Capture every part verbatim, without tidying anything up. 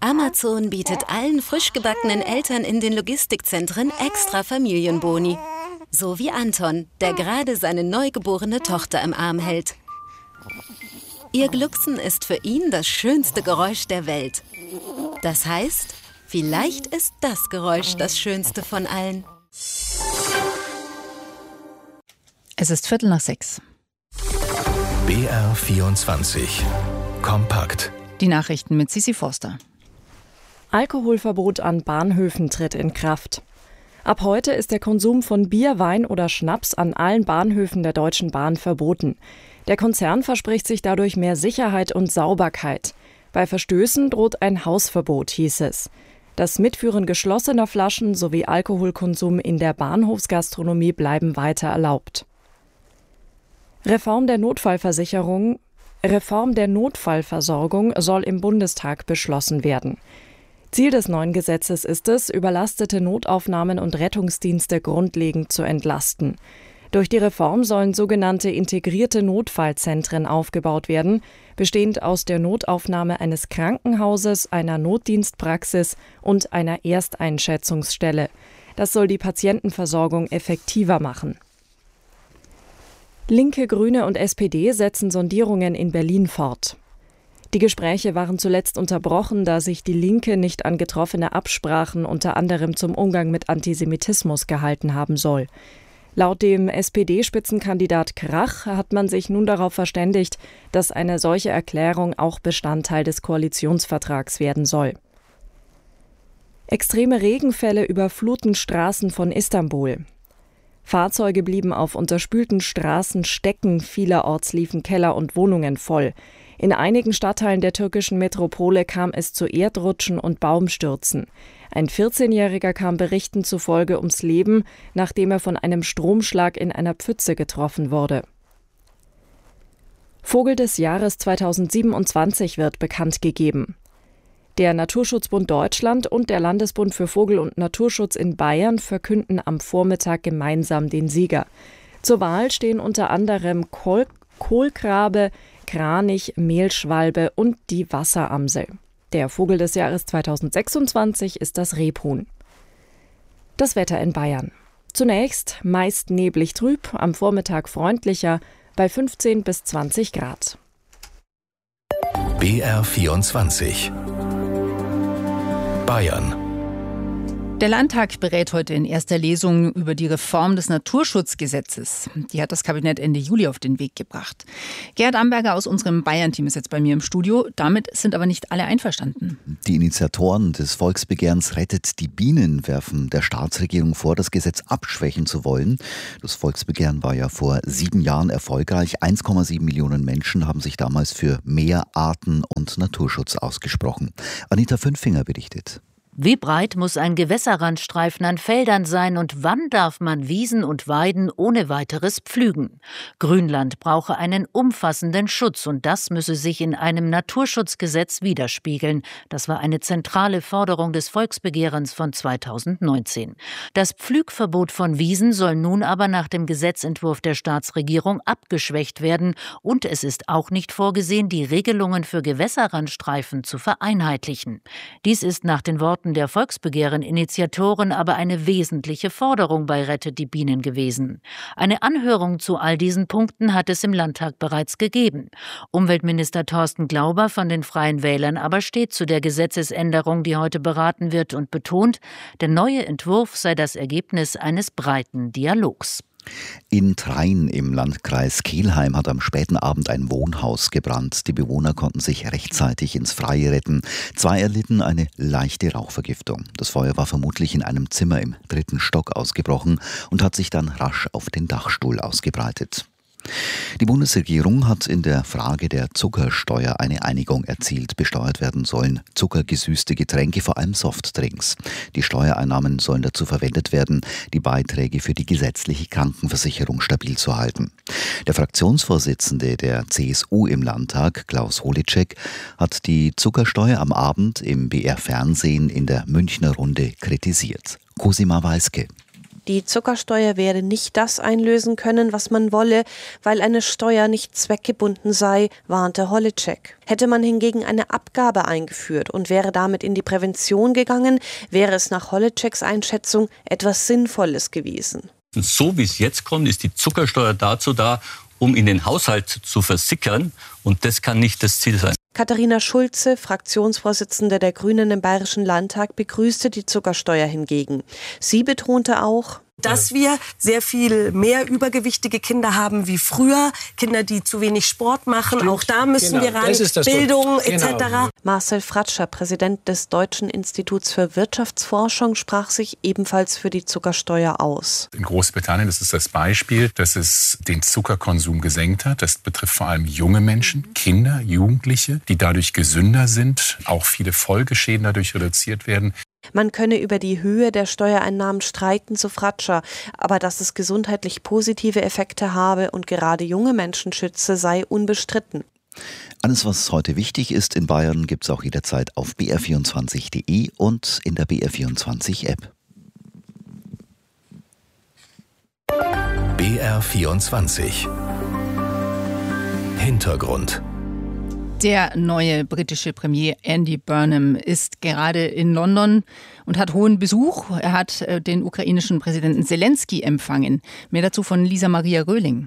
Amazon bietet allen frisch gebackenen Eltern in den Logistikzentren extra Familienboni. So wie Anton, der gerade seine neugeborene Tochter im Arm hält. Ihr Glucksen ist für ihn das schönste Geräusch der Welt. Das heißt, vielleicht ist das Geräusch das schönste von allen. Es ist Viertel nach sechs. B R vierundzwanzig. Kompakt. Die Nachrichten mit Sissi Forster. Alkoholverbot an Bahnhöfen tritt in Kraft. Ab heute ist der Konsum von Bier, Wein oder Schnaps an allen Bahnhöfen der Deutschen Bahn verboten. Der Konzern verspricht sich dadurch mehr Sicherheit und Sauberkeit. Bei Verstößen droht ein Hausverbot, hieß es. Das Mitführen geschlossener Flaschen sowie Alkoholkonsum in der Bahnhofsgastronomie bleiben weiter erlaubt. Reform der Notfallversicherung, Reform der Notfallversorgung soll im Bundestag beschlossen werden. Ziel des neuen Gesetzes ist es, überlastete Notaufnahmen und Rettungsdienste grundlegend zu entlasten. Durch die Reform sollen sogenannte integrierte Notfallzentren aufgebaut werden, bestehend aus der Notaufnahme eines Krankenhauses, einer Notdienstpraxis und einer Ersteinschätzungsstelle. Das soll die Patientenversorgung effektiver machen. Linke, Grüne und S P D setzen Sondierungen in Berlin fort. Die Gespräche waren zuletzt unterbrochen, da sich die Linke nicht an getroffene Absprachen unter anderem zum Umgang mit Antisemitismus gehalten haben soll. Laut dem S P D-Spitzenkandidat Krach hat man sich nun darauf verständigt, dass eine solche Erklärung auch Bestandteil des Koalitionsvertrags werden soll. Extreme Regenfälle überfluten Straßen von Istanbul. Fahrzeuge blieben auf unterspülten Straßen stecken, vielerorts liefen Keller und Wohnungen voll. In einigen Stadtteilen der türkischen Metropole kam es zu Erdrutschen und Baumstürzen. Ein vierzehnjähriger kam Berichten zufolge ums Leben, nachdem er von einem Stromschlag in einer Pfütze getroffen wurde. Vogel des Jahres zweitausendsiebenundzwanzig wird bekannt gegeben. Der Naturschutzbund Deutschland und der Landesbund für Vogel- und Naturschutz in Bayern verkünden am Vormittag gemeinsam den Sieger. Zur Wahl stehen unter anderem Kohl- Kohlkrabe, Kranich, Mehlschwalbe und die Wasseramsel. Der Vogel des Jahres zweitausendsechsundzwanzig ist das Rebhuhn. Das Wetter in Bayern. Zunächst meist neblig trüb, am Vormittag freundlicher bei fünfzehn bis zwanzig Grad. B R vierundzwanzig. Bayern. Der Landtag berät heute in erster Lesung über die Reform des Naturschutzgesetzes. Die hat das Kabinett Ende Juli auf den Weg gebracht. Gerhard Amberger aus unserem Bayern-Team ist jetzt bei mir im Studio. Damit sind aber nicht alle einverstanden. Die Initiatoren des Volksbegehrens Rettet die Bienen werfen der Staatsregierung vor, das Gesetz abschwächen zu wollen. Das Volksbegehren war ja vor sieben Jahren erfolgreich. eins Komma sieben Millionen Menschen haben sich damals für mehr Arten- und Naturschutz ausgesprochen. Anita Fünfinger berichtet. Wie breit muss ein Gewässerrandstreifen an Feldern sein und wann darf man Wiesen und Weiden ohne weiteres pflügen? Grünland brauche einen umfassenden Schutz und das müsse sich in einem Naturschutzgesetz widerspiegeln. Das war eine zentrale Forderung des Volksbegehrens von zweitausendneunzehn. Das Pflügverbot von Wiesen soll nun aber nach dem Gesetzentwurf der Staatsregierung abgeschwächt werden und es ist auch nicht vorgesehen, die Regelungen für Gewässerrandstreifen zu vereinheitlichen. Dies ist nach den Worten der Volksbegehren-Initiatoren aber eine wesentliche Forderung bei Rettet die Bienen gewesen. Eine Anhörung zu all diesen Punkten hat es im Landtag bereits gegeben. Umweltminister Thorsten Glauber von den Freien Wählern aber steht zu der Gesetzesänderung, die heute beraten wird und betont, der neue Entwurf sei das Ergebnis eines breiten Dialogs. In Train im Landkreis Kelheim hat am späten Abend ein Wohnhaus gebrannt. Die Bewohner konnten sich rechtzeitig ins Freie retten. Zwei erlitten eine leichte Rauchvergiftung. Das Feuer war vermutlich in einem Zimmer im dritten Stock ausgebrochen und hat sich dann rasch auf den Dachstuhl ausgebreitet. Die Bundesregierung hat in der Frage der Zuckersteuer eine Einigung erzielt. Besteuert werden sollen zuckergesüßte Getränke, vor allem Softdrinks. Die Steuereinnahmen sollen dazu verwendet werden, die Beiträge für die gesetzliche Krankenversicherung stabil zu halten. Der Fraktionsvorsitzende der C S U im Landtag, Klaus Holicek, hat die Zuckersteuer am Abend im B R Fernsehen in der Münchner Runde kritisiert. Cosima Weiske. Die Zuckersteuer werde nicht das einlösen können, was man wolle, weil eine Steuer nicht zweckgebunden sei, warnte Holitschek. Hätte man hingegen eine Abgabe eingeführt und wäre damit in die Prävention gegangen, wäre es nach Holitscheks Einschätzung etwas Sinnvolles gewesen. So wie es jetzt kommt, ist die Zuckersteuer dazu da, um in den Haushalt zu versickern. Und das kann nicht das Ziel sein. Katharina Schulze, Fraktionsvorsitzende der Grünen im Bayerischen Landtag, begrüßte die Zuckersteuer hingegen. Sie betonte auch, dass wir sehr viel mehr übergewichtige Kinder haben wie früher. Kinder, die zu wenig Sport machen. Stimmt. Auch da müssen genau. wir ran. Bildung et cetera. Genau. Marcel Fratscher, Präsident des Deutschen Instituts für Wirtschaftsforschung, sprach sich ebenfalls für die Zuckersteuer aus. In Großbritannien, das ist das Beispiel, dass es den Zuckerkonsum gesenkt hat. Das betrifft vor allem junge Menschen, Kinder, Jugendliche, die dadurch gesünder sind. Auch viele Folgeschäden dadurch reduziert werden. Man könne über die Höhe der Steuereinnahmen streiten, so Fratscher, aber dass es gesundheitlich positive Effekte habe und gerade junge Menschen schütze, sei unbestritten. Alles, was heute wichtig ist in Bayern, gibt es auch jederzeit auf b r vierundzwanzig punkt d e und in der B R vierundzwanzig App. B R vierundzwanzig Hintergrund. Der neue britische Premier Andy Burnham ist gerade in London und hat hohen Besuch. Er hat den ukrainischen Präsidenten Zelensky empfangen. Mehr dazu von Lisa Maria Röhling.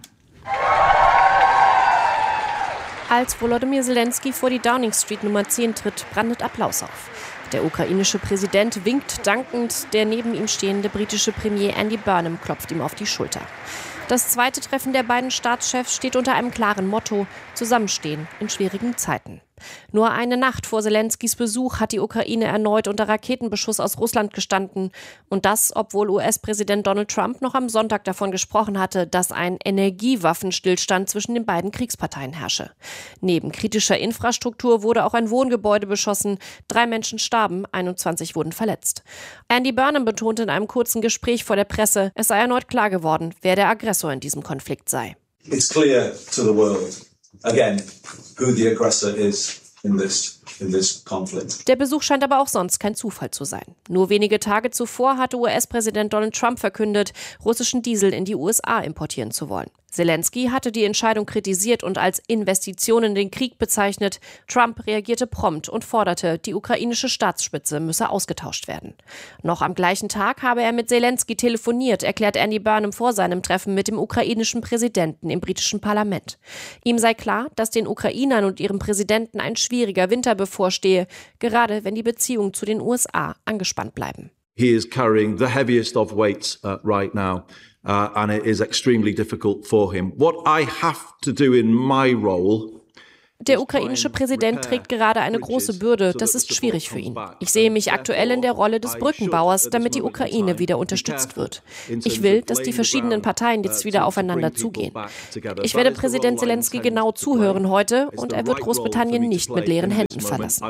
Als Volodymyr Zelensky vor die Downing Street Nummer zehn tritt, brandet Applaus auf. Der ukrainische Präsident winkt dankend, der neben ihm stehende britische Premier Andy Burnham klopft ihm auf die Schulter. Das zweite Treffen der beiden Staatschefs steht unter einem klaren Motto: Zusammenstehen in schwierigen Zeiten. Nur eine Nacht vor Zelenskys Besuch hat die Ukraine erneut unter Raketenbeschuss aus Russland gestanden. Und das, obwohl U S-Präsident Donald Trump noch am Sonntag davon gesprochen hatte, dass ein Energiewaffenstillstand zwischen den beiden Kriegsparteien herrsche. Neben kritischer Infrastruktur wurde auch ein Wohngebäude beschossen. Drei Menschen starben, einundzwanzig wurden verletzt. Andy Burnham betonte in einem kurzen Gespräch vor der Presse, es sei erneut klar geworden, wer der Aggressor in diesem Konflikt sei. It's clear to the world. Again, who the aggressor is in this, in this conflict. Der Besuch scheint aber auch sonst kein Zufall zu sein. Nur wenige Tage zuvor hatte U S-Präsident Donald Trump verkündet, russischen Diesel in die U S A importieren zu wollen. Zelensky hatte die Entscheidung kritisiert und als Investition in den Krieg bezeichnet. Trump reagierte prompt und forderte, die ukrainische Staatsspitze müsse ausgetauscht werden. Noch am gleichen Tag habe er mit Zelensky telefoniert, erklärt Andy Burnham vor seinem Treffen mit dem ukrainischen Präsidenten im britischen Parlament. Ihm sei klar, dass den Ukrainern und ihrem Präsidenten ein schwieriger Winter bevorstehe, gerade wenn die Beziehungen zu den U S A angespannt bleiben. He is carrying the heaviest of weights uh, right now. Uh, and it is extremely difficult for him. What I have to do in my role. Der ukrainische Präsident trägt gerade eine große Bürde. Das ist schwierig für ihn. Ich sehe mich aktuell in der Rolle des Brückenbauers, damit die Ukraine wieder unterstützt wird. Ich will, dass die verschiedenen Parteien jetzt wieder aufeinander zugehen. Ich werde Präsident Zelensky genau zuhören heute und er wird Großbritannien nicht mit leeren Händen verlassen.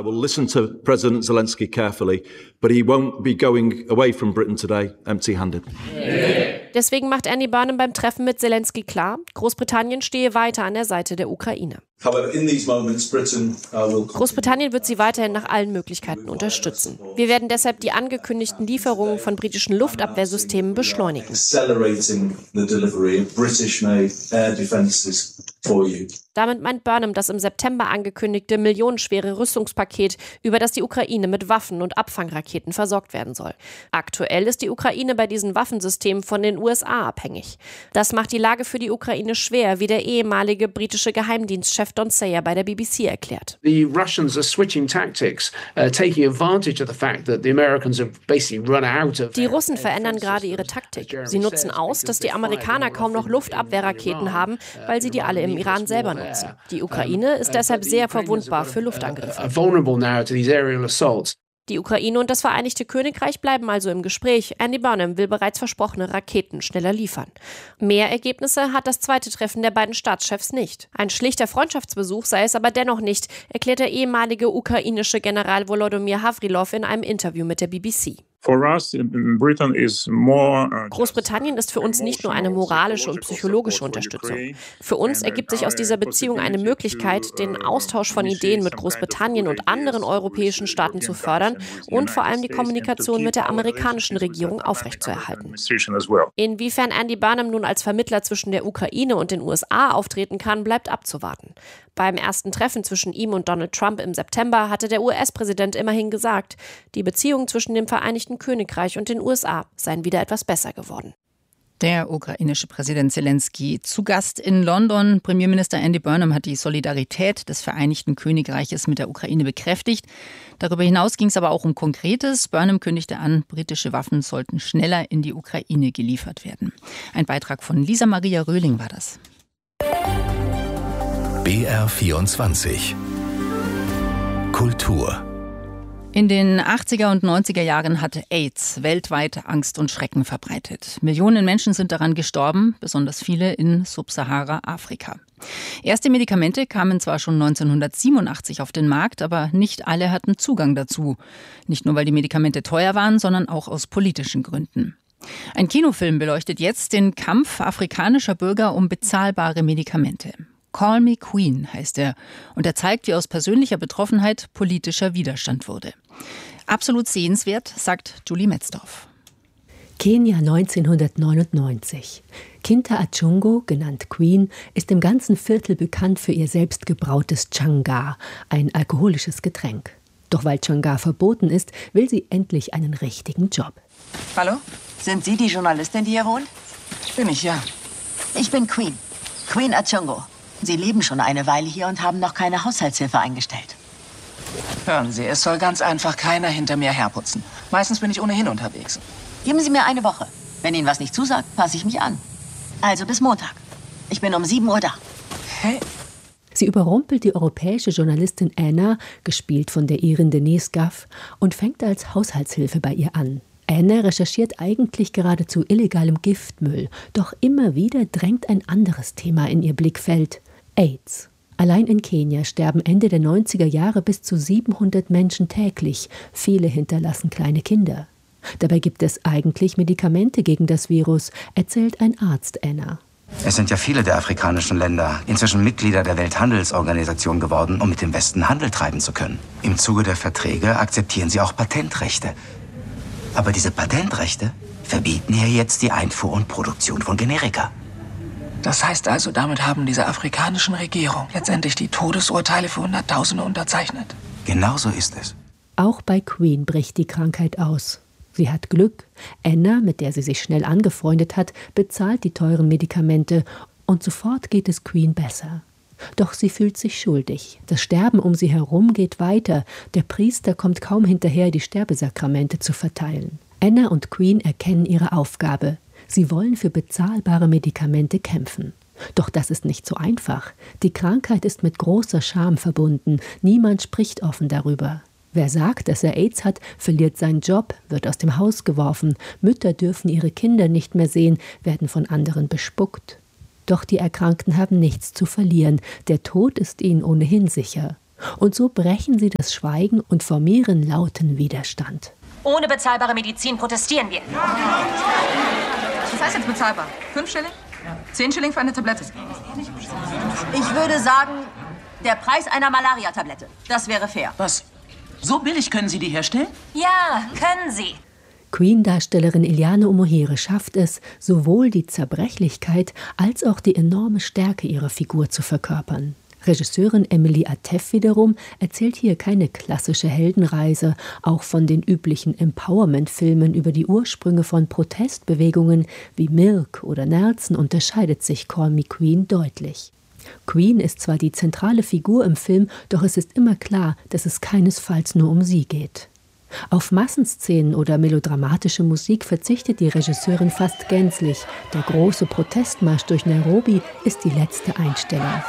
Deswegen macht Andy Burnham beim Treffen mit Zelensky klar, Großbritannien stehe weiter an der Seite der Ukraine. Großbritannien wird sie weiterhin nach allen Möglichkeiten unterstützen. Wir werden deshalb die angekündigten Lieferungen von britischen Luftabwehrsystemen beschleunigen. Damit meint Burnham das im September angekündigte millionenschwere Rüstungspaket, über das die Ukraine mit Waffen und Abfangraketen versorgt werden soll. Aktuell ist die Ukraine bei diesen Waffensystemen von den U S A abhängig. Das macht die Lage für die Ukraine schwer, wie der ehemalige britische Geheimdienstchef Don Sayer bei der B B C erklärt. The Russians are switching tactics, uh, taking advantage of the fact that the Americans have basically run out of. Die Russen verändern gerade ihre Taktik. Sie nutzen aus, dass die Amerikaner kaum noch Luftabwehrraketen haben, weil sie die alle im Iran selber nutzen. Die Ukraine ist deshalb sehr verwundbar für Luftangriffe. Die Ukraine und das Vereinigte Königreich bleiben also im Gespräch. Andy Burnham will bereits versprochene Raketen schneller liefern. Mehr Ergebnisse hat das zweite Treffen der beiden Staatschefs nicht. Ein schlichter Freundschaftsbesuch sei es aber dennoch nicht, erklärt der ehemalige ukrainische General Volodymyr Havrilov in einem Interview mit der B B C. Großbritannien ist für uns nicht nur eine moralische und psychologische Unterstützung. Für uns ergibt sich aus dieser Beziehung eine Möglichkeit, den Austausch von Ideen mit Großbritannien und anderen europäischen Staaten zu fördern und vor allem die Kommunikation mit der amerikanischen Regierung aufrechtzuerhalten. Inwiefern Andy Burnham nun als Vermittler zwischen der Ukraine und den U S A auftreten kann, bleibt abzuwarten. Beim ersten Treffen zwischen ihm und Donald Trump im September hatte der U S-Präsident immerhin gesagt, die Beziehungen zwischen dem Vereinigten Königreich und den U S A seien wieder etwas besser geworden. Der ukrainische Präsident Zelensky zu Gast in London. Premierminister Andy Burnham hat die Solidarität des Vereinigten Königreiches mit der Ukraine bekräftigt. Darüber hinaus ging es aber auch um Konkretes. Burnham kündigte an, britische Waffen sollten schneller in die Ukraine geliefert werden. Ein Beitrag von Lisa Maria Röhling war das. B R vierundzwanzig Kultur. In den achtziger und neunziger Jahren hatte AIDS weltweit Angst und Schrecken verbreitet. Millionen Menschen sind daran gestorben, besonders viele in Subsahara-Afrika. Erste Medikamente kamen zwar schon neunzehnhundertsiebenundachtzig auf den Markt, aber nicht alle hatten Zugang dazu. Nicht nur, weil die Medikamente teuer waren, sondern auch aus politischen Gründen. Ein Kinofilm beleuchtet jetzt den Kampf afrikanischer Bürger um bezahlbare Medikamente. Call Me Queen heißt er und er zeigt, wie aus persönlicher Betroffenheit politischer Widerstand wurde. Absolut sehenswert, sagt Julie Metzdorf. Kenia neunzehnhundertneunundneunzig. Kinta Achungo, genannt Queen, ist im ganzen Viertel bekannt für ihr selbst gebrautes Changar, ein alkoholisches Getränk. Doch weil Changar verboten ist, will sie endlich einen richtigen Job. Hallo? Sind Sie die Journalistin, die hier wohnt? Bin ich, ja. Ich bin Queen. Queen Achungo. Sie leben schon eine Weile hier und haben noch keine Haushaltshilfe eingestellt. Hören Sie, es soll ganz einfach keiner hinter mir herputzen. Meistens bin ich ohnehin unterwegs. Geben Sie mir eine Woche. Wenn Ihnen was nicht zusagt, passe ich mich an. Also bis Montag. Ich bin um sieben Uhr da. Hey. Sie überrumpelt die europäische Journalistin Anna, gespielt von der Irin Denise Gaff, und fängt als Haushaltshilfe bei ihr an. Anna recherchiert eigentlich geradezu illegalem Giftmüll, doch immer wieder drängt ein anderes Thema in ihr Blickfeld: AIDS. Allein in Kenia sterben Ende der neunziger Jahre bis zu siebenhundert Menschen täglich. Viele hinterlassen kleine Kinder. Dabei gibt es eigentlich Medikamente gegen das Virus, erzählt ein Arzt Anna. Es sind ja viele der afrikanischen Länder inzwischen Mitglieder der Welthandelsorganisation geworden, um mit dem Westen Handel treiben zu können. Im Zuge der Verträge akzeptieren sie auch Patentrechte. Aber diese Patentrechte verbieten hier jetzt die Einfuhr und Produktion von Generika. Das heißt also, damit haben diese afrikanischen Regierungen letztendlich die Todesurteile für Hunderttausende unterzeichnet. Genau so ist es. Auch bei Queen bricht die Krankheit aus. Sie hat Glück. Anna, mit der sie sich schnell angefreundet hat, bezahlt die teuren Medikamente und sofort geht es Queen besser. Doch sie fühlt sich schuldig. Das Sterben um sie herum geht weiter. Der Priester kommt kaum hinterher, die Sterbesakramente zu verteilen. Anna und Queen erkennen ihre Aufgabe. Sie wollen für bezahlbare Medikamente kämpfen. Doch das ist nicht so einfach. Die Krankheit ist mit großer Scham verbunden. Niemand spricht offen darüber. Wer sagt, dass er AIDS hat, verliert seinen Job, wird aus dem Haus geworfen. Mütter dürfen ihre Kinder nicht mehr sehen, werden von anderen bespuckt. Doch die Erkrankten haben nichts zu verlieren. Der Tod ist ihnen ohnehin sicher. Und so brechen sie das Schweigen und formieren lauten Widerstand. Ohne bezahlbare Medizin protestieren wir. Was heißt jetzt bezahlbar? Fünf Schilling? Zehn Schilling für eine Tablette? Ich würde sagen, der Preis einer Malaria-Tablette. Das wäre fair. Was? So billig können Sie die herstellen? Ja, können Sie. Queen-Darstellerin Eliane Omohire schafft es, sowohl die Zerbrechlichkeit als auch die enorme Stärke ihrer Figur zu verkörpern. Regisseurin Emily Atef wiederum erzählt hier keine klassische Heldenreise. Auch von den üblichen Empowerment-Filmen über die Ursprünge von Protestbewegungen wie Milk oder Nelson unterscheidet sich Call Me Queen deutlich. Queen ist zwar die zentrale Figur im Film, doch es ist immer klar, dass es keinesfalls nur um sie geht. Auf Massenszenen oder melodramatische Musik verzichtet die Regisseurin fast gänzlich. Der große Protestmarsch durch Nairobi ist die letzte Einstellung.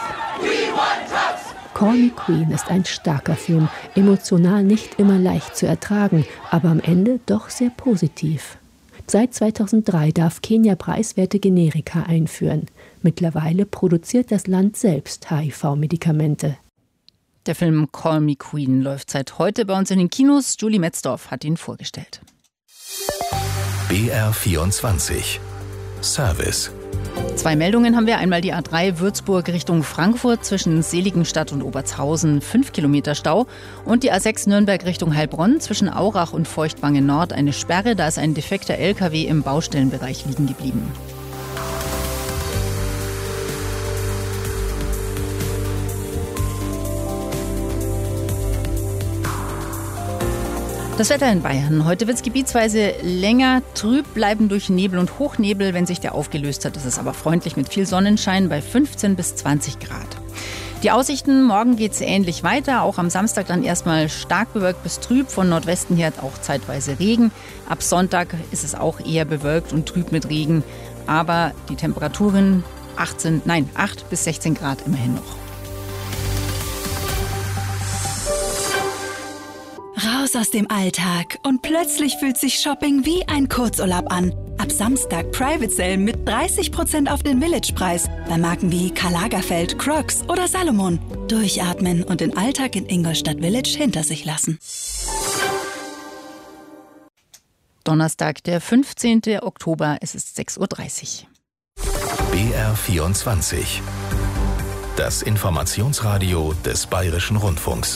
Call Me Queen ist ein starker Film, emotional nicht immer leicht zu ertragen, aber am Ende doch sehr positiv. Seit zweitausenddrei darf Kenia preiswerte Generika einführen. Mittlerweile produziert das Land selbst H I V-Medikamente. Der Film Call Me Queen läuft seit heute bei uns in den Kinos. Julie Metzdorf hat ihn vorgestellt. B R vierundzwanzig Service. Zwei Meldungen haben wir. Einmal die A drei Würzburg Richtung Frankfurt zwischen Seligenstadt und Obertshausen, fünf Kilometer Stau. Und die A sechs Nürnberg Richtung Heilbronn zwischen Aurach und Feuchtwangen Nord eine Sperre. Da ist ein defekter L K W im Baustellenbereich liegen geblieben. Das Wetter in Bayern. Heute wird es gebietsweise länger trüb bleiben durch Nebel und Hochnebel. Wenn sich der aufgelöst hat, ist es aber freundlich mit viel Sonnenschein bei fünfzehn bis zwanzig Grad. Die Aussichten, morgen geht es ähnlich weiter. Auch am Samstag dann erstmal stark bewölkt bis trüb. Von Nordwesten her auch zeitweise Regen. Ab Sonntag ist es auch eher bewölkt und trüb mit Regen. Aber die Temperaturen achtzehn, nein, acht bis sechzehn Grad immerhin noch. Raus aus dem Alltag und plötzlich fühlt sich Shopping wie ein Kurzurlaub an. Ab Samstag Private Sale mit dreißig Prozent auf den Village-Preis bei Marken wie Karl Lagerfeld, Crocs oder Salomon. Durchatmen und den Alltag in Ingolstadt Village hinter sich lassen. Donnerstag, der fünfzehnten Oktober, es ist sechs Uhr dreißig. B R vierundzwanzig. Das Informationsradio des Bayerischen Rundfunks.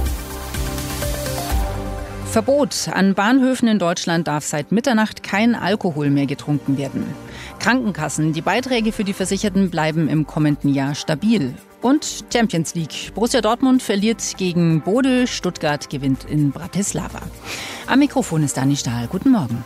Verbot. An Bahnhöfen in Deutschland darf seit Mitternacht kein Alkohol mehr getrunken werden. Krankenkassen. Die Beiträge für die Versicherten bleiben im kommenden Jahr stabil. Und Champions League. Borussia Dortmund verliert gegen Bode. Stuttgart gewinnt in Bratislava. Am Mikrofon ist Dani Stahl. Guten Morgen.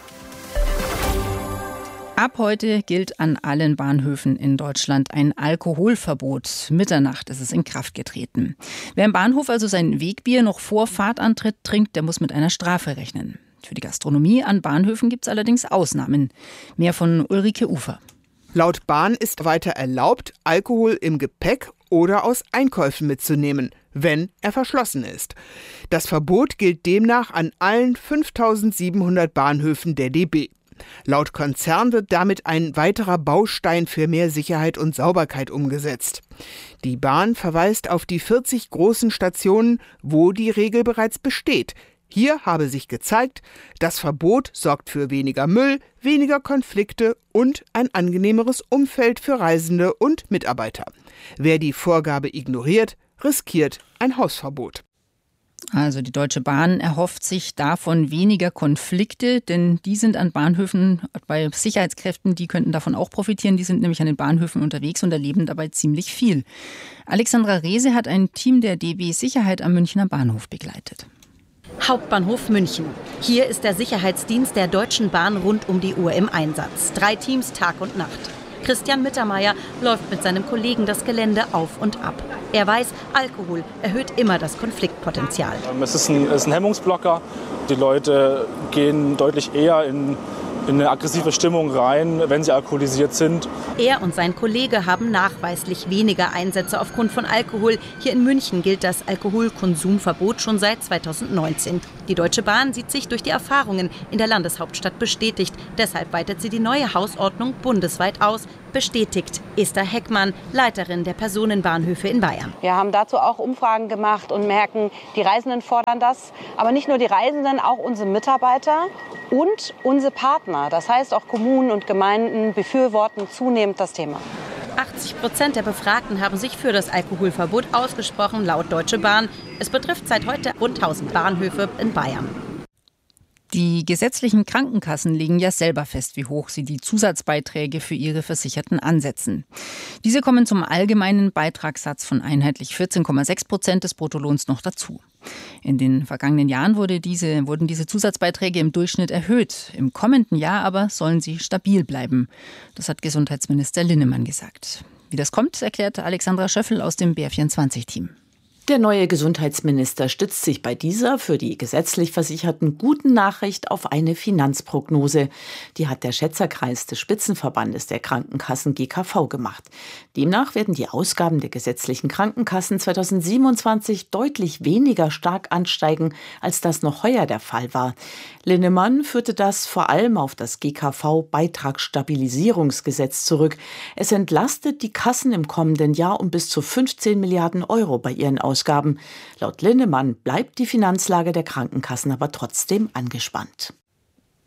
Ab heute gilt an allen Bahnhöfen in Deutschland ein Alkoholverbot. Mitternacht ist es in Kraft getreten. Wer im Bahnhof also sein Wegbier noch vor Fahrtantritt trinkt, der muss mit einer Strafe rechnen. Für die Gastronomie an Bahnhöfen gibt es allerdings Ausnahmen. Mehr von Ulrike Ufer. Laut Bahn ist weiter erlaubt, Alkohol im Gepäck oder aus Einkäufen mitzunehmen, wenn er verschlossen ist. Das Verbot gilt demnach an allen fünftausendsiebenhundert Bahnhöfen der D B. Laut Konzern wird damit ein weiterer Baustein für mehr Sicherheit und Sauberkeit umgesetzt. Die Bahn verweist auf die vierzig großen Stationen, wo die Regel bereits besteht. Hier habe sich gezeigt, das Verbot sorgt für weniger Müll, weniger Konflikte und ein angenehmeres Umfeld für Reisende und Mitarbeiter. Wer die Vorgabe ignoriert, riskiert ein Hausverbot. Also die Deutsche Bahn erhofft sich davon weniger Konflikte, denn die sind an Bahnhöfen, bei Sicherheitskräften, die könnten davon auch profitieren. Die sind nämlich an den Bahnhöfen unterwegs und erleben dabei ziemlich viel. Alexandra Rehse hat ein Team der D B Sicherheit am Münchner Bahnhof begleitet. Hauptbahnhof München. Hier ist der Sicherheitsdienst der Deutschen Bahn rund um die Uhr im Einsatz. Drei Teams Tag und Nacht. Christian Mittermeier läuft mit seinem Kollegen das Gelände auf und ab. Er weiß, Alkohol erhöht immer das Konfliktpotenzial. Es ist ein, es ist ein Hemmungsblocker. Die Leute gehen deutlich eher in, in eine aggressive Stimmung rein, wenn sie alkoholisiert sind. Er und sein Kollege haben nachweislich weniger Einsätze aufgrund von Alkohol. Hier in München gilt das Alkoholkonsumverbot schon seit zweitausendneunzehn. Die Deutsche Bahn sieht sich durch die Erfahrungen in der Landeshauptstadt bestätigt. Deshalb weitet sie die neue Hausordnung bundesweit aus. Bestätigt Esther Heckmann, Leiterin der Personenbahnhöfe in Bayern. Wir haben dazu auch Umfragen gemacht und merken, die Reisenden fordern das. Aber nicht nur die Reisenden, auch unsere Mitarbeiter und unsere Partner. Das heißt, auch Kommunen und Gemeinden befürworten zunehmend das Thema. achtzig Prozent der Befragten haben sich für das Alkoholverbot ausgesprochen, laut Deutsche Bahn. Es betrifft seit heute rund tausend Bahnhöfe in Bayern. Die gesetzlichen Krankenkassen legen ja selber fest, wie hoch sie die Zusatzbeiträge für ihre Versicherten ansetzen. Diese kommen zum allgemeinen Beitragssatz von einheitlich vierzehn Komma sechs Prozent des Bruttolohns noch dazu. In den vergangenen Jahren wurde diese, wurden diese Zusatzbeiträge im Durchschnitt erhöht. Im kommenden Jahr aber sollen sie stabil bleiben. Das hat Gesundheitsminister Linnemann gesagt. Wie das kommt, erklärt Alexandra Schöffel aus dem B R vierundzwanzig-Team. Der neue Gesundheitsminister stützt sich bei dieser für die gesetzlich Versicherten guten Nachricht auf eine Finanzprognose. Die hat der Schätzerkreis des Spitzenverbandes der Krankenkassen G K V gemacht. Demnach werden die Ausgaben der gesetzlichen Krankenkassen zweitausendsiebenundzwanzig deutlich weniger stark ansteigen, als das noch heuer der Fall war. Linnemann führte das vor allem auf das G K V-Beitragsstabilisierungsgesetz zurück. Es entlastet die Kassen im kommenden Jahr um bis zu fünfzehn Milliarden Euro bei ihren Ausgaben. Laut Linnemann bleibt die Finanzlage der Krankenkassen aber trotzdem angespannt.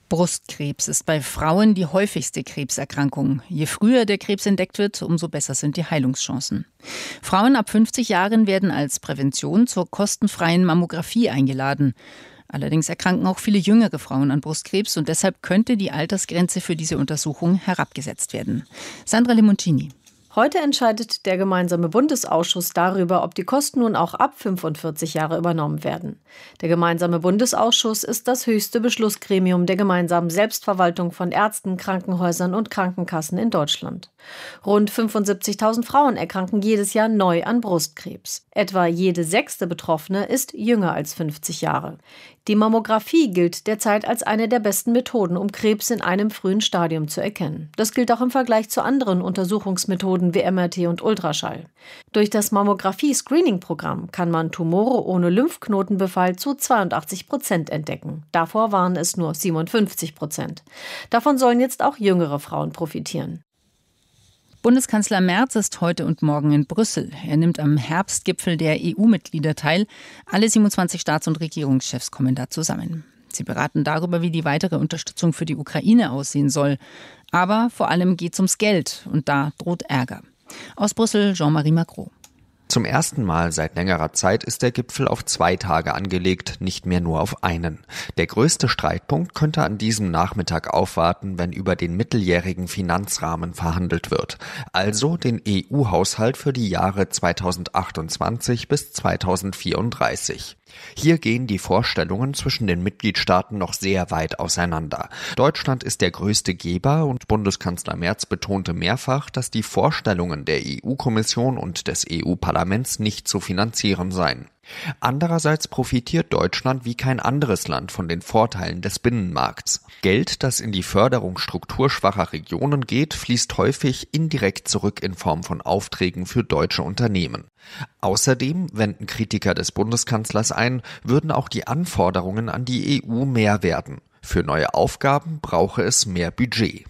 Brustkrebs ist bei Frauen die häufigste Krebserkrankung. Je früher der Krebs entdeckt wird, umso besser sind die Heilungschancen. Frauen ab fünfzig Jahren werden als Prävention zur kostenfreien Mammographie eingeladen. Allerdings erkranken auch viele jüngere Frauen an Brustkrebs und deshalb könnte die Altersgrenze für diese Untersuchung herabgesetzt werden. Sandra Lemoncini. Heute entscheidet der gemeinsame Bundesausschuss darüber, ob die Kosten nun auch ab fünfundvierzig Jahre übernommen werden. Der gemeinsame Bundesausschuss ist das höchste Beschlussgremium der gemeinsamen Selbstverwaltung von Ärzten, Krankenhäusern und Krankenkassen in Deutschland. Rund fünfundsiebzigtausend Frauen erkranken jedes Jahr neu an Brustkrebs. Etwa jede sechste Betroffene ist jünger als fünfzig Jahre. Die Mammographie gilt derzeit als eine der besten Methoden, um Krebs in einem frühen Stadium zu erkennen. Das gilt auch im Vergleich zu anderen Untersuchungsmethoden wie M R T und Ultraschall. Durch das Mammographie-Screening-Programm kann man Tumore ohne Lymphknotenbefall zu zweiundachtzig Prozent entdecken. Davor waren es nur siebenundfünfzig Prozent. Davon sollen jetzt auch jüngere Frauen profitieren. Bundeskanzler Merz ist heute und morgen in Brüssel. Er nimmt am Herbstgipfel der E U-Mitglieder teil. Alle siebenundzwanzig Staats- und Regierungschefs kommen da zusammen. Sie beraten darüber, wie die weitere Unterstützung für die Ukraine aussehen soll. Aber vor allem geht es ums Geld und da droht Ärger. Aus Brüssel Jean-Marie Macron. Zum ersten Mal seit längerer Zeit ist der Gipfel auf zwei Tage angelegt, nicht mehr nur auf einen. Der größte Streitpunkt könnte an diesem Nachmittag aufwarten, wenn über den mitteljährigen Finanzrahmen verhandelt wird. Also den E U-Haushalt für die Jahre zweitausendachtundzwanzig bis zweitausendvierunddreißig. Hier gehen die Vorstellungen zwischen den Mitgliedstaaten noch sehr weit auseinander. Deutschland ist der größte Geber und Bundeskanzler Merz betonte mehrfach, dass die Vorstellungen der E U-Kommission und des E U-Parlaments nicht zu finanzieren seien. Andererseits profitiert Deutschland wie kein anderes Land von den Vorteilen des Binnenmarkts. Geld, das in die Förderung strukturschwacher Regionen geht, fließt häufig indirekt zurück in Form von Aufträgen für deutsche Unternehmen. Außerdem, wenden Kritiker des Bundeskanzlers ein, würden auch die Anforderungen an die E U mehr werden. Für neue Aufgaben brauche es mehr Budget.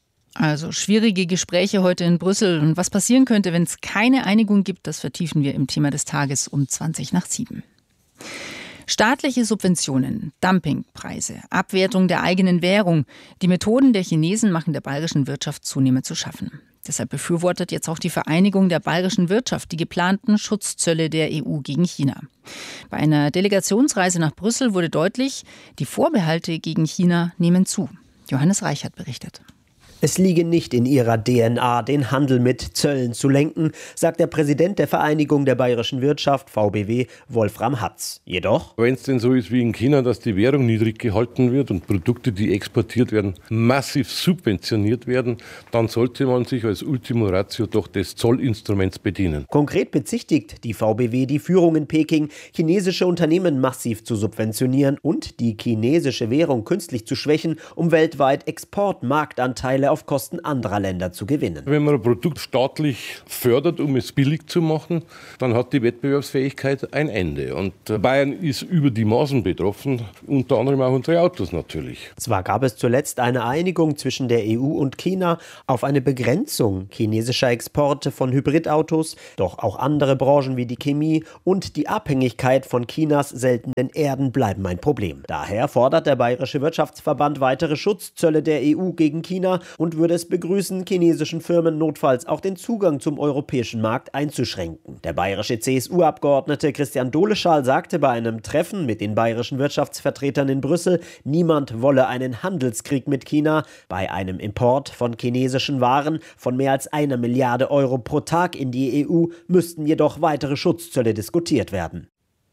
Also schwierige Gespräche heute in Brüssel. Und was passieren könnte, wenn es keine Einigung gibt, das vertiefen wir im Thema des Tages um zwanzig nach sieben. Staatliche Subventionen, Dumpingpreise, Abwertung der eigenen Währung. Die Methoden der Chinesen machen der bayerischen Wirtschaft zunehmend zu schaffen. Deshalb befürwortet jetzt auch die Vereinigung der bayerischen Wirtschaft die geplanten Schutzzölle der E U gegen China. Bei einer Delegationsreise nach Brüssel wurde deutlich, die Vorbehalte gegen China nehmen zu. Johannes Reichert berichtet. Es liege nicht in ihrer D N A, den Handel mit Zöllen zu lenken, sagt der Präsident der Vereinigung der bayerischen Wirtschaft, V B W, Wolfram Hatz. Jedoch, wenn es denn so ist wie in China, dass die Währung niedrig gehalten wird und Produkte, die exportiert werden, massiv subventioniert werden, dann sollte man sich als Ultima Ratio doch des Zollinstruments bedienen. Konkret bezichtigt die V B W die Führung in Peking, chinesische Unternehmen massiv zu subventionieren und die chinesische Währung künstlich zu schwächen, um weltweit Exportmarktanteile auf Kosten anderer Länder zu gewinnen. Wenn man ein Produkt staatlich fördert, um es billig zu machen, dann hat die Wettbewerbsfähigkeit ein Ende. Und Bayern ist über die Maßen betroffen, unter anderem auch unsere Autos natürlich. Zwar gab es zuletzt eine Einigung zwischen der E U und China auf eine Begrenzung chinesischer Exporte von Hybridautos, doch auch andere Branchen wie die Chemie und die Abhängigkeit von Chinas seltenen Erden bleiben ein Problem. Daher fordert der Bayerische Wirtschaftsverband weitere Schutzzölle der E U gegen China und würde es begrüßen, chinesischen Firmen notfalls auch den Zugang zum europäischen Markt einzuschränken. Der bayerische C S U-Abgeordnete Christian Doleschal sagte bei einem Treffen mit den bayerischen Wirtschaftsvertretern in Brüssel, niemand wolle einen Handelskrieg mit China. Bei einem Import von chinesischen Waren von mehr als einer Milliarde Euro pro Tag in die E U müssten jedoch weitere Schutzzölle diskutiert werden.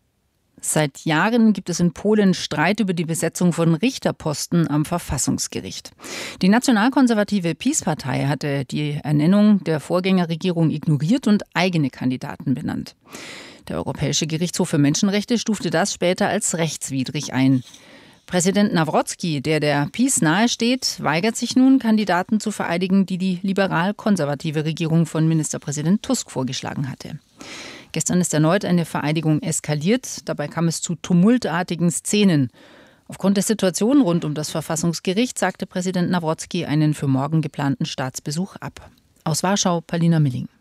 Seit Jahren gibt es in Polen Streit über die Besetzung von Richterposten am Verfassungsgericht. Die nationalkonservative PiS-Partei hatte die Ernennung der Vorgängerregierung ignoriert und eigene Kandidaten benannt. Der Europäische Gerichtshof für Menschenrechte stufte das später als rechtswidrig ein. Präsident Nawrocki, der der PiS nahesteht, weigert sich nun, Kandidaten zu vereidigen, die die liberal-konservative Regierung von Ministerpräsident Tusk vorgeschlagen hatte. Gestern ist erneut eine Vereidigung eskaliert. Dabei kam es zu tumultartigen Szenen. Aufgrund der Situation rund um das Verfassungsgericht sagte Präsident Nawrocki einen für morgen geplanten Staatsbesuch ab. Aus Warschau, Palina Milling.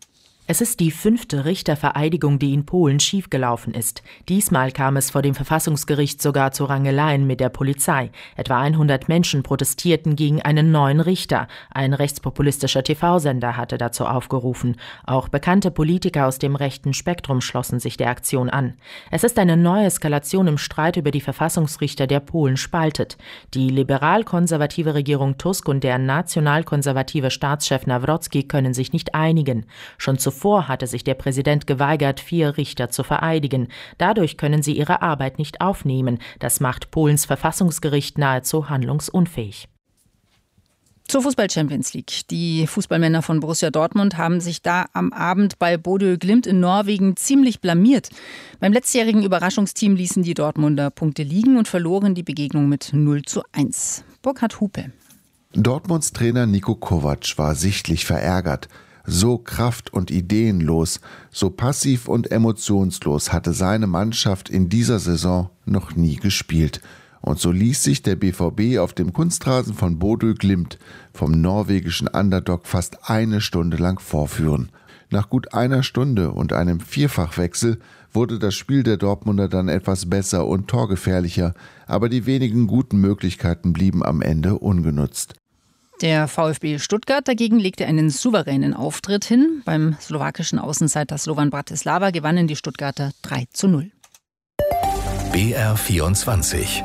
Es ist die fünfte Richtervereidigung, die in Polen schiefgelaufen ist. Diesmal kam es vor dem Verfassungsgericht sogar zu Rangeleien mit der Polizei. Etwa hundert Menschen protestierten gegen einen neuen Richter. Ein rechtspopulistischer T V-Sender hatte dazu aufgerufen. Auch bekannte Politiker aus dem rechten Spektrum schlossen sich der Aktion an. Es ist eine neue Eskalation im Streit über die Verfassungsrichter, der Polen spaltet. Die liberal-konservative Regierung Tusk und der nationalkonservative Staatschef Nawrocki können sich nicht einigen. Schon zuvor Zuvor hatte sich der Präsident geweigert, vier Richter zu vereidigen. Dadurch können sie ihre Arbeit nicht aufnehmen. Das macht Polens Verfassungsgericht nahezu handlungsunfähig. Zur Fußball-Champions League. Die Fußballmänner von Borussia Dortmund haben sich da am Abend bei Bodø Glimt in Norwegen ziemlich blamiert. Beim letztjährigen Überraschungsteam ließen die Dortmunder Punkte liegen und verloren die Begegnung mit null zu eins. Burkhard Hupe. Dortmunds Trainer Niko Kovac war sichtlich verärgert. So kraft- und ideenlos, so passiv und emotionslos hatte seine Mannschaft in dieser Saison noch nie gespielt. Und so ließ sich der B V B auf dem Kunstrasen von Bodø Glimt vom norwegischen Underdog fast eine Stunde lang vorführen. Nach gut einer Stunde und einem Vierfachwechsel wurde das Spiel der Dortmunder dann etwas besser und torgefährlicher, aber die wenigen guten Möglichkeiten blieben am Ende ungenutzt. Der VfB Stuttgart dagegen legte einen souveränen Auftritt hin. Beim slowakischen Außenseiter Slovan Bratislava gewannen die Stuttgarter drei zu null. B R vierundzwanzig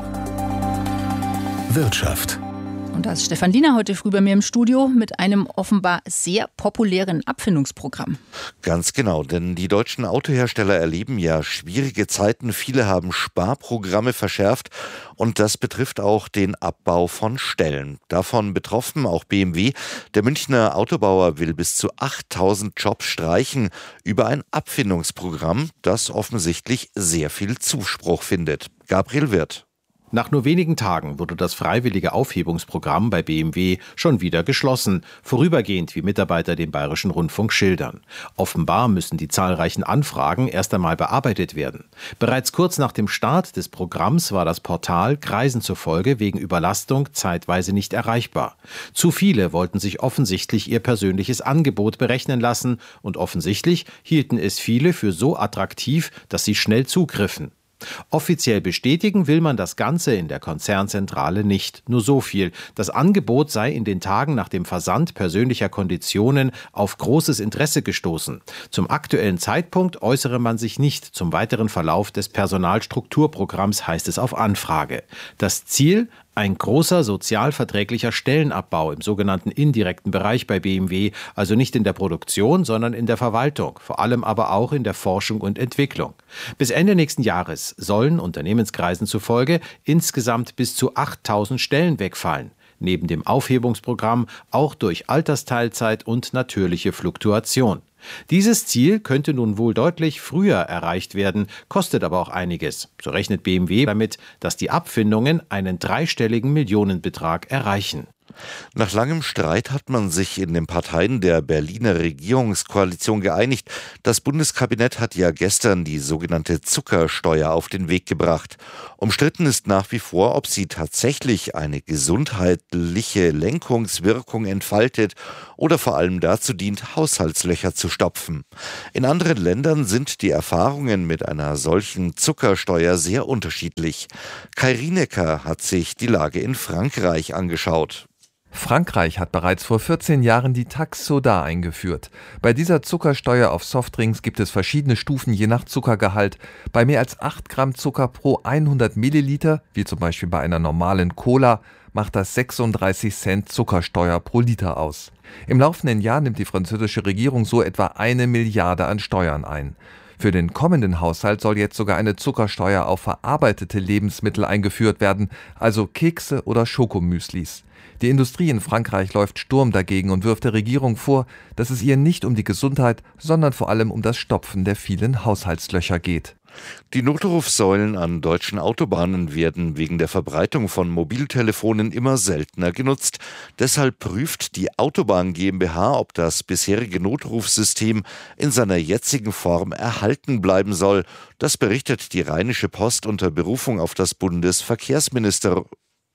Wirtschaft. Und da ist Stefan Diener heute früh bei mir im Studio mit einem offenbar sehr populären Abfindungsprogramm. Ganz genau, denn die deutschen Autohersteller erleben ja schwierige Zeiten. Viele haben Sparprogramme verschärft und das betrifft auch den Abbau von Stellen. Davon betroffen auch B M W. Der Münchner Autobauer will bis zu achttausend Jobs streichen über ein Abfindungsprogramm, das offensichtlich sehr viel Zuspruch findet. Gabriel Wirth. Nach nur wenigen Tagen wurde das freiwillige Aufhebungsprogramm bei B M W schon wieder geschlossen, vorübergehend, wie Mitarbeiter dem Bayerischen Rundfunk schildern. Offenbar müssen die zahlreichen Anfragen erst einmal bearbeitet werden. Bereits kurz nach dem Start des Programms war das Portal Kreisen zufolge wegen Überlastung zeitweise nicht erreichbar. Zu viele wollten sich offensichtlich ihr persönliches Angebot berechnen lassen und offensichtlich hielten es viele für so attraktiv, dass sie schnell zugriffen. Offiziell bestätigen will man das Ganze in der Konzernzentrale nicht. Nur so viel. Das Angebot sei in den Tagen nach dem Versand persönlicher Konditionen auf großes Interesse gestoßen. Zum aktuellen Zeitpunkt äußere man sich nicht zum weiteren Verlauf des Personalstrukturprogramms, heißt es auf Anfrage. Das Ziel? Ein großer sozialverträglicher Stellenabbau im sogenannten indirekten Bereich bei B M W, also nicht in der Produktion, sondern in der Verwaltung, vor allem aber auch in der Forschung und Entwicklung. Bis Ende nächsten Jahres sollen Unternehmenskreisen zufolge insgesamt bis zu achttausend Stellen wegfallen. Neben dem Aufhebungsprogramm auch durch Altersteilzeit und natürliche Fluktuation. Dieses Ziel könnte nun wohl deutlich früher erreicht werden, kostet aber auch einiges. So rechnet B M W damit, dass die Abfindungen einen dreistelligen Millionenbetrag erreichen. Nach langem Streit hat man sich in den Parteien der Berliner Regierungskoalition geeinigt. Das Bundeskabinett hat ja gestern die sogenannte Zuckersteuer auf den Weg gebracht. Umstritten ist nach wie vor, ob sie tatsächlich eine gesundheitliche Lenkungswirkung entfaltet oder vor allem dazu dient, Haushaltslöcher zu stopfen. In anderen Ländern sind die Erfahrungen mit einer solchen Zuckersteuer sehr unterschiedlich. Kai Rienecker hat sich die Lage in Frankreich angeschaut. Frankreich hat bereits vor vierzehn Jahren die Taxe Soda eingeführt. Bei dieser Zuckersteuer auf Softdrinks gibt es verschiedene Stufen je nach Zuckergehalt. Bei mehr als acht Gramm Zucker pro hundert Milliliter, wie zum Beispiel bei einer normalen Cola, macht das sechsunddreißig Cent Zuckersteuer pro Liter aus. Im laufenden Jahr nimmt die französische Regierung so etwa eine Milliarde an Steuern ein. Für den kommenden Haushalt soll jetzt sogar eine Zuckersteuer auf verarbeitete Lebensmittel eingeführt werden, also Kekse oder Schokomüslis. Die Industrie in Frankreich läuft Sturm dagegen und wirft der Regierung vor, dass es ihr nicht um die Gesundheit, sondern vor allem um das Stopfen der vielen Haushaltslöcher geht. Die Notrufsäulen an deutschen Autobahnen werden wegen der Verbreitung von Mobiltelefonen immer seltener genutzt. Deshalb prüft die Autobahn GmbH, ob das bisherige Notrufsystem in seiner jetzigen Form erhalten bleiben soll. Das berichtet die Rheinische Post unter Berufung auf das Bundesverkehrsministerium.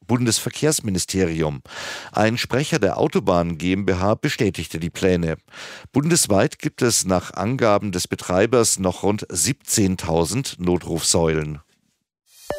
Bundesverkehrsministerium. Ein Sprecher der Autobahn GmbH bestätigte die Pläne. Bundesweit gibt es nach Angaben des Betreibers noch rund siebzehntausend Notrufsäulen.